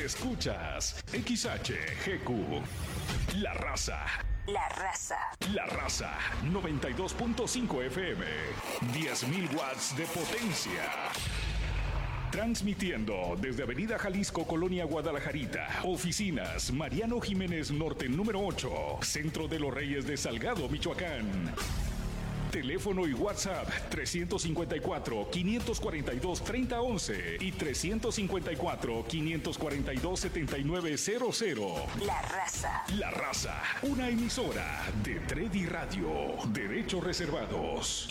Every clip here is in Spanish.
Escuchas XHGQ. La Raza. La Raza. La Raza 92.5 FM. 10.000 watts de potencia. Transmitiendo desde Avenida Jalisco, Colonia Guadalajarita. Oficinas Mariano Jiménez Norte número 8. Centro de los Reyes de Salgado, Michoacán. Teléfono y WhatsApp 354-542-3011 y 354-542-7900. La Raza. La Raza, una emisora de Tredi Radio. Derechos reservados.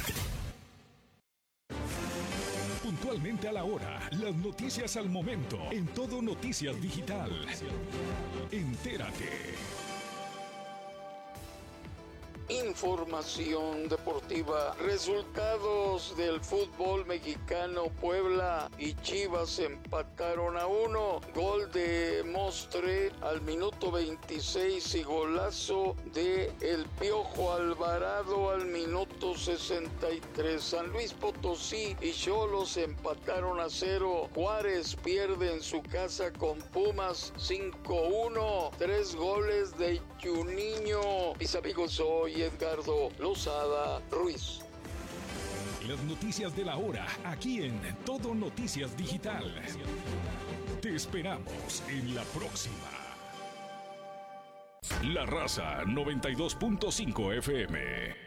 Puntualmente a la hora, las noticias al momento, en Todo Noticias Digital. Entérate. Información deportiva. Resultados del fútbol mexicano. Puebla y Chivas empataron a 1. Gol de Mostre al minuto 26 y golazo de El Piojo Alvarado al minuto 63. San Luis Potosí y Xolos empataron a 0. Juárez pierde en su casa con Pumas 5-1. 3 goles de Juninho. Mis amigos, soy Edgardo Lozada Ruiz. Las noticias de la hora, aquí en Todo Noticias Digital. Te esperamos en la próxima. La Raza 92.5 FM.